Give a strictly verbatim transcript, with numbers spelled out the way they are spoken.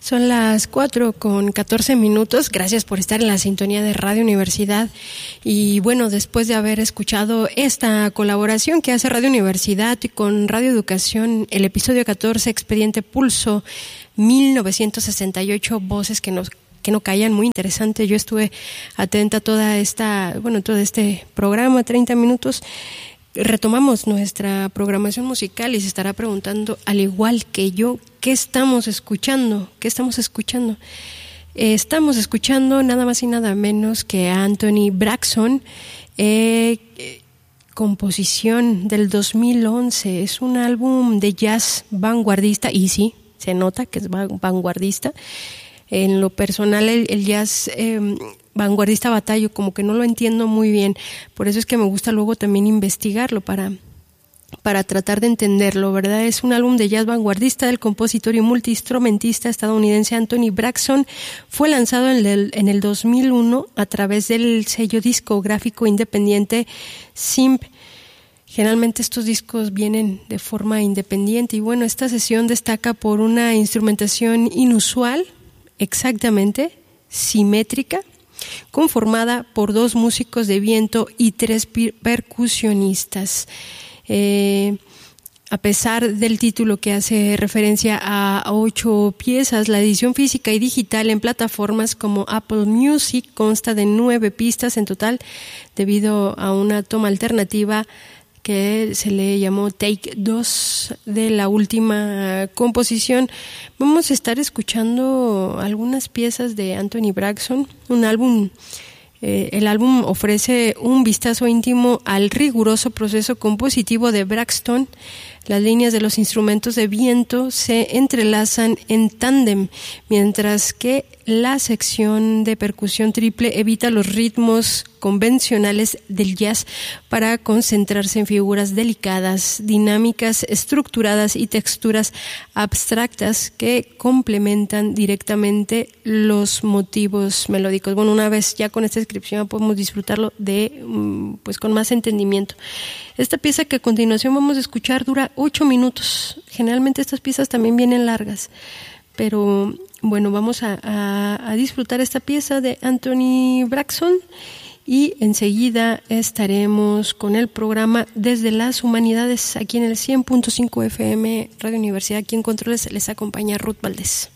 Son las cuatro con catorce minutos. Gracias por estar en la sintonía de Radio Universidad. Y bueno, después de haber escuchado esta colaboración que hace Radio Universidad con Radio Educación, el episodio catorce, Expediente Pulso, mil novecientos sesenta y ocho, voces que nos que no callan, muy interesante. Yo estuve atenta a toda esta, bueno, todo este programa, treinta minutos. Retomamos nuestra programación musical y se estará preguntando, al igual que yo, ¿qué estamos escuchando? ¿Qué estamos escuchando? Eh, estamos escuchando nada más y nada menos que a Anthony Braxton, eh, eh, composición del dos mil once. Es un álbum de jazz vanguardista, y sí, se nota que es vanguardista. En lo personal, el, el jazz eh, vanguardista batallo, como que no lo entiendo muy bien. Por eso es que me gusta luego también investigarlo para, para tratar de entenderlo, ¿verdad? Es un álbum de jazz vanguardista del compositor y multiinstrumentista estadounidense Anthony Braxton. Fue lanzado en el, en el dos mil uno a través del sello discográfico independiente Simp. Generalmente estos discos vienen de forma independiente y bueno, esta sesión destaca por una instrumentación inusual, exactamente simétrica, conformada por dos músicos de viento y tres percusionistas. Eh, a pesar del título que hace referencia a ocho piezas, la edición física y digital en plataformas como Apple Music consta de nueve pistas en total, debido a una toma alternativa que se le llamó Take dos de la última composición. Vamos a estar escuchando algunas piezas de Anthony Braxton, un álbum, eh, el álbum ofrece un vistazo íntimo al riguroso proceso compositivo de Braxton. Las líneas de los instrumentos de viento se entrelazan en tándem, mientras que la sección de percusión triple evita los ritmos convencionales del jazz para concentrarse en figuras delicadas, dinámicas, estructuradas y texturas abstractas que complementan directamente los motivos melódicos. Bueno, una vez ya con esta descripción podemos disfrutarlo de, pues, con más entendimiento. Esta pieza que a continuación vamos a escuchar dura ocho minutos. Generalmente estas piezas también vienen largas, pero bueno, vamos a, a, a disfrutar esta pieza de Anthony Braxton y enseguida estaremos con el programa Desde las Humanidades aquí en el cien punto cinco F M Radio Universidad. Aquí en Controles les acompaña Ruth Valdés.